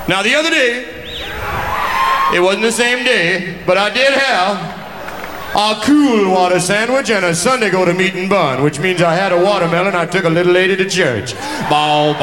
Now the other day, it wasn't the same day, but I did have a cool water sandwich and a Sunday go to meeting bun, which means I had a watermelon. I took a little lady to church. Bow, bow.